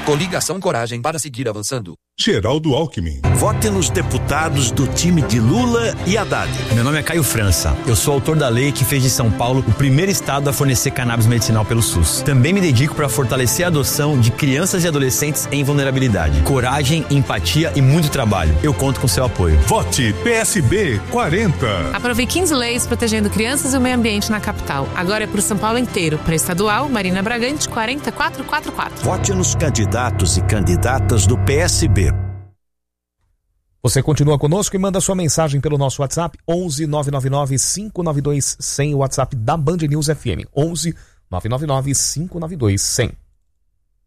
Coligação Coragem para seguir avançando. Geraldo Alckmin. Vote nos deputados do time de Lula e Haddad. Meu nome é Caio França. Eu sou autor da lei que fez de São Paulo o primeiro estado a fornecer cannabis medicinal pelo SUS. Também me dedico para fortalecer a adoção de crianças e adolescentes em vulnerabilidade. Coragem, empatia e muito trabalho. Eu conto com seu apoio. Vote PSB 40. Aprovei 15 leis protegendo crianças e o meio ambiente na capital. Agora é pro São Paulo inteiro. Para estadual, Marina Bragante, 40444. Vote nos candidatos e candidatas do PSB. Você continua conosco e manda sua mensagem pelo nosso WhatsApp 11 999 592 100, o WhatsApp da Band News FM 11 999 592 100.